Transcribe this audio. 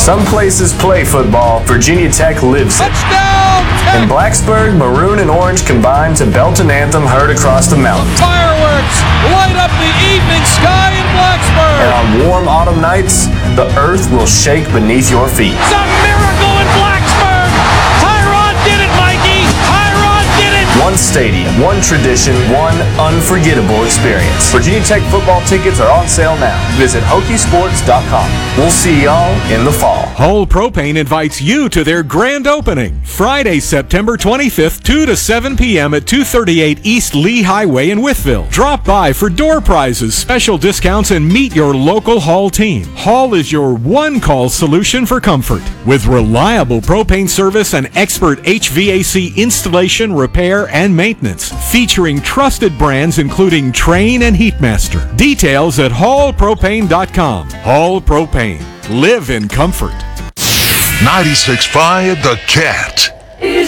Some places play football. Virginia Tech lives it. Touchdown, Tech! In Blacksburg, maroon and orange combine to belt an anthem heard across the mountain. Fireworks light up the evening sky in Blacksburg. And on warm autumn nights, the earth will shake beneath your feet. It's a miracle in Blacksburg. Tyron did it, Mikey. Tyron did it. One stadium, one tradition, one unforgettable experience. Virginia Tech football tickets are on sale now. Visit Hokiesports.com. We'll see y'all in the fall. Hull Propane invites you to their grand opening, Friday, September 25th, 2 to 7 p.m. at 238 East Lee Highway in Wytheville. Drop by for door prizes, special discounts, and meet your local Hull team. Hull is your one-call solution for comfort. With reliable propane service and expert HVAC installation, repair, and maintenance. Featuring trusted brands including Trane and Heatmaster. Details at hullpropane.com. Hull Propane. Live in comfort. 96.5 The Cat.